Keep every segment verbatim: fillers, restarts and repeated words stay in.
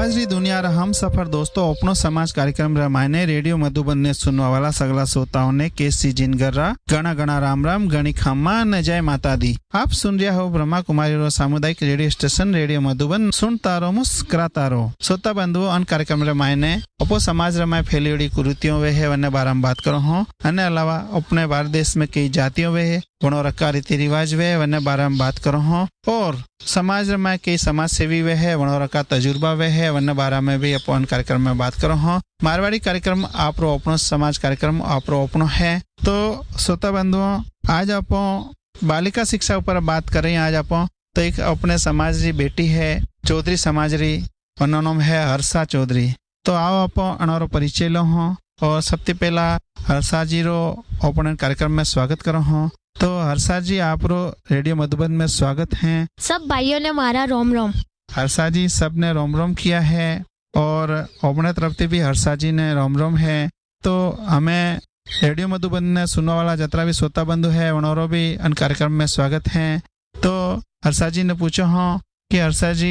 समाज री दुनिया रा हम सफर दोस्तों अपनो समाज कार्यक्रम रामायण रेडियो मधुबन ने सुनवा वाला सगला श्रोताओं ने केसी जिनगर रा गणा गणा राम राम गणी खम्मा न जय माता दी। आप सुन रहा हो ब्रह्मा कुमारी रो सामुदायिक रेडियो स्टेशन रेडियो मधुबन सुनता रो मुस्कुराता रो। श्रोता बंधुओं अन कार्यक्रम रामायण अपो समाज रमाय फैली कुरीतियों वे है वन्य बारे में बात करो हो। अन्य अलावा अपने भारत देश में कई जातियों वे है गुणों रखा रीति रिवाज वे वन्य बारे में बात करो हो। और समाज में कई समाज सेवी वे है वनों रखा तजुर्बा वे है वन्य बारे में भी अपन कार्यक्रम में बात करो हो। मारवाड़ी कार्यक्रम आप रो अपनो समाज कार्यक्रम आप रो अपनो है। तो श्रोता बंधुओं आज आप बालिका शिक्षा ऊपर बात करें। आज आप तो एक अपने समाज की बेटी है चौधरी समाज री उन्हों नाम है हर्षा चौधरी। तो आओ आप अनारो परिचय लो हो। और सबसे पहला हर्षा जी रो अपने कार्यक्रम में स्वागत करो हो। तो हर्षा जी आप रो रेडियो मधुबन में स्वागत है। सब भाइयों ने मारा रोम रोम। हर्षा जी सब ने रोम रोम किया है और अपने तरफ से भी हर्षा जी ने रोम रोम है। तो हमें रेडियो मधुबन ने सुनने वाला जतरा भी श्रोता बंधु है उन्होंने भी अन कार्यक्रम में स्वागत है। तो हर्षा जी ने पूछो हो कि हर्षा जी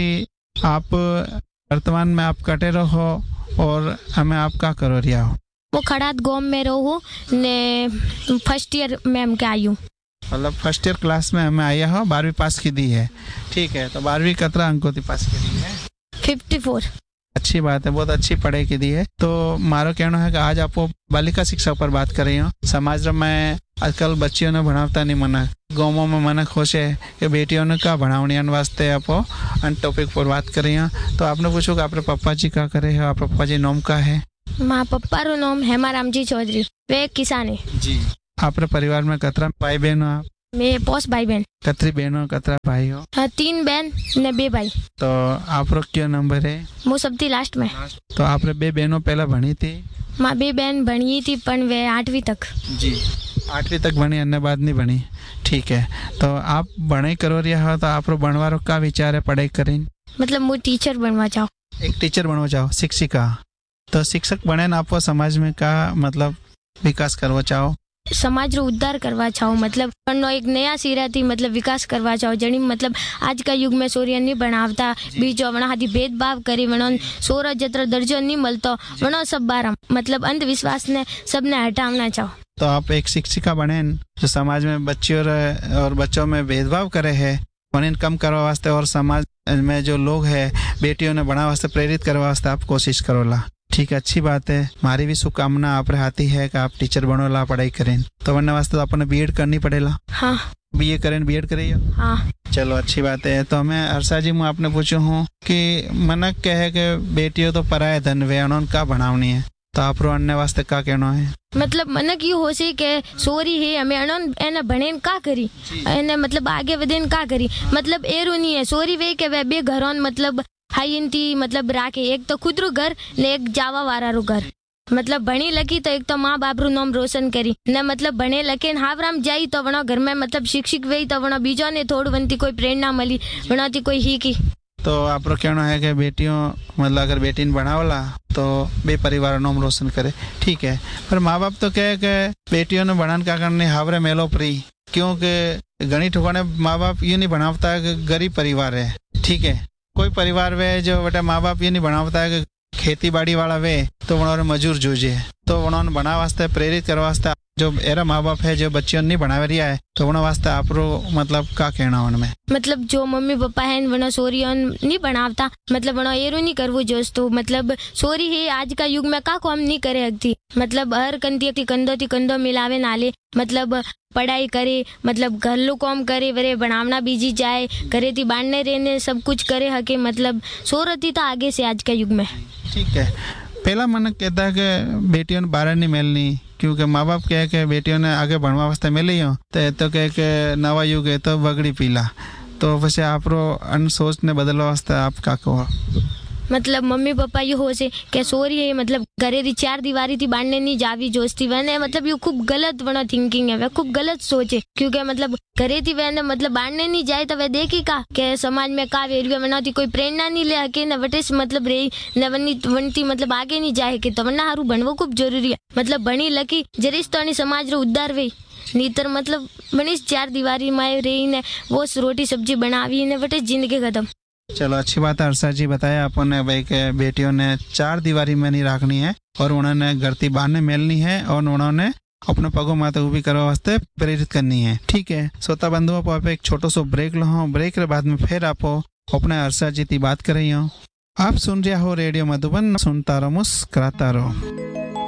आप वर्तमान में आप कटे रहो और हमें आप क्या करो रिया हो। वो खड़ात गांव में रहो ने फर्स्ट ईयर में हम क्या आई हूँ मतलब फर्स्ट ईयर क्लास में हमें आया हो बारहवीं पास की दी है। ठीक है तो बारहवीं कतरा अंकों की पास की दी है फिफ्टी फोर। अच्छी बात है बहुत अच्छी पढ़ाई की दी है। तो मारो कहना है कि आज आपको बालिका शिक्षा पर बात कर रही हूँ। समाज में आजकल बच्चियों ने भणावता नहीं मना गाँवों में मना खुश है कि बेटियों ने क्या भणावनी वास्ते आप अन टॉपिक पर बात कर रही हैं। तो आपने पूछो कि आपके पापा जी क्या करे है। आप पापा जी नाम का है। माँ पप्पा रो नाम हेमाराम जी चौधरी वे किसान है जी। आपरे परिवार में कतरा भाई बहन हो आप। मैं पोस भाई बहन। कतरी बहन हो कतरा भाई हो। हाँ, तीन बहन ने बे भाई। तो आप रो क्या नंबर है। वो सबती लास्ट में। तो आपरे बे बहनों पहला भणी थी। माँ बे बहन बनी थी पण वे आठवीं तक जी आठवीं तक बनी अन्य बाद नहीं बनी। ठीक है तो आप पढ़ाई करो रहा हो तो आप बनवारो का विचार है पढ़ाई करें मतलब वो टीचर बनवा चाहो। एक टीचर बनवा चाहो शिक्षिका। तो शिक्षक बने ना आप समाज में का मतलब विकास करवा चाहो। समाज रो उद्धार करवा चाहो मतलब पन्नो एक नया सिरा थी मतलब विकास करवा चाहो जनी मतलब आज का युग में सूर्य नहीं बनावता बीजो वना हाथी भेदभाव करी वनो सोरा जत्र दर्जो नहीं मिलतो वनो सब बारा मतलब अंधविश्वास ने सबने हटावना चाहो। तो आप एक शिक्षिका बने जो समाज में बच्चियों और बच्चों में भेदभाव करे है उन्हें कम करवा वास्ते और समाज में जो लोग है बेटियों ने बना वास्ते प्रेरित करवा वास्ते आप कोशिश करोला। ठीक है अच्छी बात है। हमारी भी शुभकामना आप रहती है कि आप टीचर बनोला पढ़ाई करें। तो बनने वास्ते तो अपने बीएड करनी पड़ेला। हाँ बीए करें बीएड करिए। हाँ चलो अच्छी बात है। तो हमें हर्षा जी मैं आपने पूछू हूँ कि मनक कहे कि बेटियों तो पराया धन वे उन्होंने का बनावनी है। तो आप रो अन्य वास्ते का कहना है मतलब मनक यू हो सी के सोरी है हमें अनन एने बनेन का करी एने मतलब आगे वदेन का करी मतलब एरू नहीं है सोरी वे के वे बे घरों मतलब हाई इंती मतलब राखे एक तो खुद रू घर ने एक जावा वारा रू घर मतलब बनी लकी तो एक तो माँ बाप रू नाम रोशन करी ने मतलब बने लके हावराम जाई तो वनो घर में मतलब शिक्षक वे तो वनो बीजो ने थोड़ बनती कोई प्रेरणा मिली वनो थी कोई ही की। तो आप रो कहना है कि बेटियों मतलब अगर बेटी ने बनावला तो बे परिवार नाम रोशन करे। ठीक है पर माँ बाप तो कहे कि बेटियों ने बनाने का करने हावरे मेलो प्री क्योंकि गणी ठुकाने माँ बाप ये नहीं बनावता है कि गरीब परिवार है। ठीक है कोई परिवार वे जो बेटा माँ बाप ये नहीं बनावता है कि खेती बाड़ी वाला वे तो उन्होंने मजूर जूझे तो उन्होंने बना वास्ते प्रेरित करवा वास्ते जो एरा माँ बाप है जो बच्चियों नहीं बना रिया है तो उन्होंने वास्ते आप मतलब का कहना उनमें मतलब जो मम्मी पापा है वनो सोरियों नहीं बनावता मतलब वनो एरू नहीं करवो जोश तो मतलब सोरी है आज का युग में का को हम नहीं करे हकती मतलब हर कंदी थी कंदो थी कंदो मिलावे नाले मतलब पढ़ाई करे मतलब घरलू काम करे वरे बनावना बीजी जाए घरे थी बांधने रहने सब कुछ करे हके मतलब सोरती था आगे से आज का युग में। ठीक है पहला मन कहता है कि बेटियों ने बारह नहीं मिलनी क्योंकि माँ बाप कहे कि बेटियों ने आगे बढ़वा वास्ते मिली हो तो तो कहे कि नवा युग है तो बगड़ी पीला तो वैसे आप रो अन सोच ने बदलवा वास्ते आप क्या कहो। मतलब मम्मी पापा ये हो से के सोरी है मतलब घरे दी चार दीवारी थी बांधने नहीं जावी जोस्ती वने मतलब ये खूब गलत बना थिंकिंग है वे खूब गलत सोच है क्योंकि मतलब घरे थी वने मतलब बांधने नहीं जाए तो वे देखी का के समाज में का वेरियो बना थी कोई प्रेरणा नहीं ले के न वटे मतलब रही न वनी वनती मतलब आगे नहीं जाए के तो वरना हारू बनवो खूब जरूरी है मतलब बनी लकी जरिस तो समाज रो उद्धार वे नीतर मतलब बनीस चार दीवारी में रही ने वो रोटी सब्जी बनावी ने वटे जिंदगी खत्म। चलो अच्छी बात है हर्षा जी, बताया अपन भाई के बेटियों ने चार दीवारी में नहीं रखनी है और उन्होंने गरती बांधने मिलनी है और उन्होंने अपने पगों माते उभी करवा वास्ते प्रेरित करनी है। ठीक है श्रोता बंधुओं पर आप एक छोटो सो ब्रेक लो, ब्रेक के बाद में फिर आप अपने हर्षा जी की बात कर रही हो। आप सुन रहे हो रेडियो मधुबन, सुनता रहो मुस्कुराता रहो।